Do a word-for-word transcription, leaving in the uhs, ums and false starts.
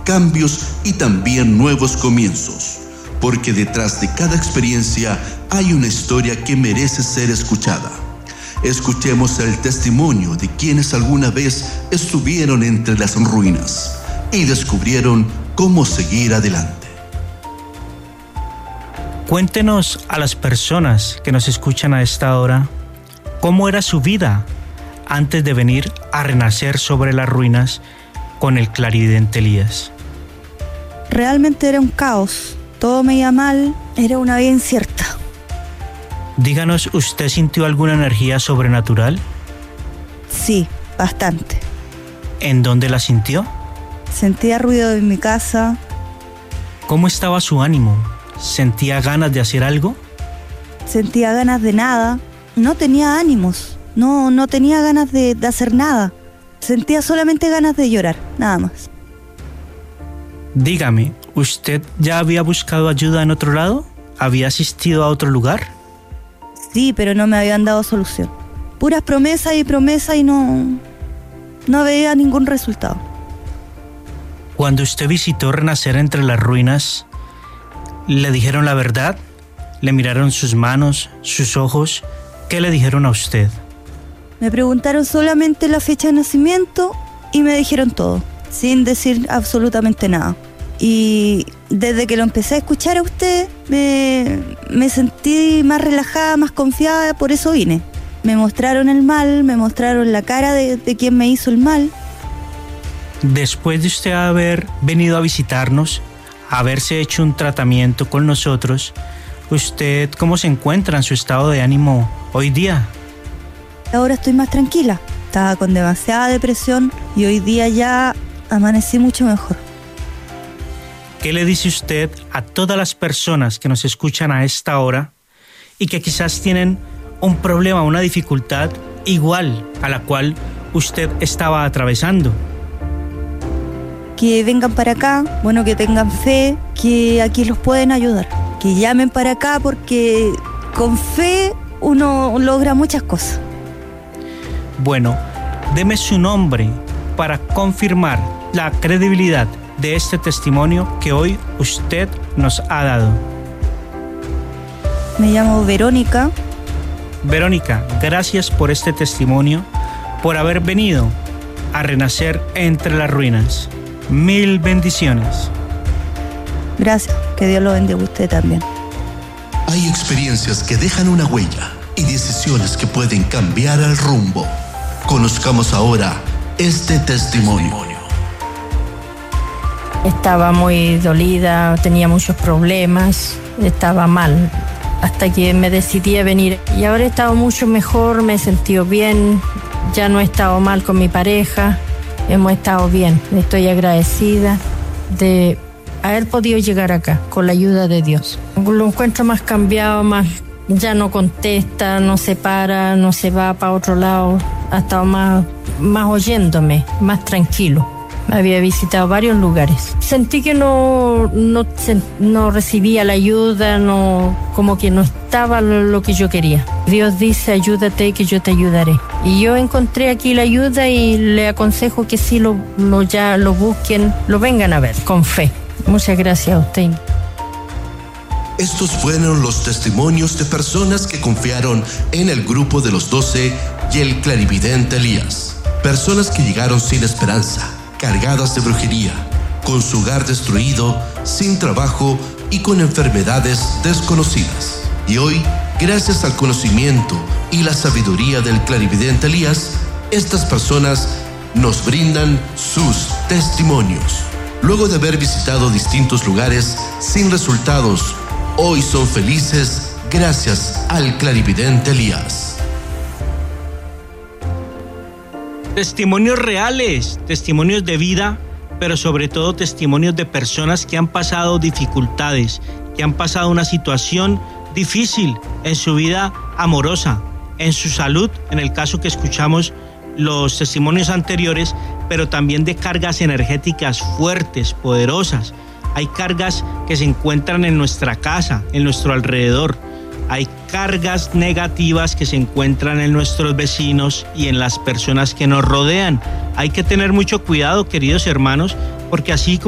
cambios y también nuevos comienzos, porque detrás de cada experiencia hay una historia que merece ser escuchada. Escuchemos el testimonio de quienes alguna vez estuvieron entre las ruinas y descubrieron cómo seguir adelante. Cuéntenos a las personas que nos escuchan a esta hora cómo era su vida antes de venir a renacer sobre las ruinas con el clarividente Elías. Realmente era un caos, todo me iba mal, era una vida incierta. Díganos, ¿usted sintió alguna energía sobrenatural? Sí, bastante. ¿En dónde la sintió? Sentía ruido en mi casa. ¿Cómo estaba su ánimo? ¿Sentía ganas de hacer algo? Sentía ganas de nada. No tenía ánimos. No, no tenía ganas de, de hacer nada. Sentía solamente ganas de llorar, nada más. Dígame, ¿usted ya había buscado ayuda en otro lado? ¿Había asistido a otro lugar? Sí, pero no me habían dado solución. Puras promesas y promesas y no... no veía ningún resultado. Cuando usted visitó Renacer entre las ruinas, ¿le dijeron la verdad? ¿Le miraron sus manos, sus ojos? ¿Qué le dijeron a usted? Me preguntaron solamente la fecha de nacimiento y me dijeron todo, sin decir absolutamente nada. Y desde que lo empecé a escuchar a usted, me, me sentí más relajada, más confiada, por eso vine. Me mostraron el mal, me mostraron la cara de, de quien me hizo el mal. Después de usted haber venido a visitarnos, haberse hecho un tratamiento con nosotros, ¿usted cómo se encuentra en su estado de ánimo hoy día? Ahora estoy más tranquila. Estaba con demasiada depresión y hoy día ya amanecí mucho mejor. ¿Qué le dice usted a todas las personas que nos escuchan a esta hora y que quizás tienen un problema, una dificultad igual a la cual usted estaba atravesando? Que vengan para acá, bueno, que tengan fe, que aquí los pueden ayudar. Que llamen para acá porque con fe uno logra muchas cosas. Bueno, deme su nombre para confirmar la credibilidad de este testimonio que hoy usted nos ha dado. Me llamo Verónica. Verónica, gracias por este testimonio, por haber venido a renacer entre las ruinas. Mil bendiciones. Gracias, que Dios lo bendiga a usted también. Hay experiencias que dejan una huella y decisiones que pueden cambiar el rumbo. Conozcamos ahora este testimonio. Estaba muy dolida, tenía muchos problemas, estaba mal, hasta que me decidí a venir. Y ahora he estado mucho mejor, me he sentido bien, ya no he estado mal con mi pareja, hemos estado bien. Estoy agradecida de haber podido llegar acá con la ayuda de Dios. Lo encuentro más cambiado, más, ya no contesta, no se para, no se va para otro lado, ha estado más, más oyéndome, más tranquilo. Había visitado varios lugares. Sentí que no, no, no recibía la ayuda, no, como que no estaba lo, lo que yo quería. Dios dice, ayúdate que yo te ayudaré. Y yo encontré aquí la ayuda y le aconsejo que sí lo, lo, ya lo busquen, lo vengan a ver, con fe. Muchas gracias a usted. Estos fueron los testimonios de personas que confiaron en el grupo de los doce y el clarividente Elías. Personas que llegaron sin esperanza, cargadas de brujería, con su hogar destruido, sin trabajo y con enfermedades desconocidas. Y hoy, gracias al conocimiento y la sabiduría del clarividente Elías, estas personas nos brindan sus testimonios. Luego de haber visitado distintos lugares sin resultados, hoy son felices gracias al clarividente Elías. Testimonios reales, testimonios de vida, pero sobre todo testimonios de personas que han pasado dificultades, que han pasado una situación difícil en su vida amorosa, en su salud, en el caso que escuchamos los testimonios anteriores, pero también de cargas energéticas fuertes, poderosas. Hay cargas que se encuentran en nuestra casa, en nuestro alrededor. Hay cargas negativas que se encuentran en nuestros vecinos y en las personas que nos rodean. Hay que tener mucho cuidado, queridos hermanos, porque así como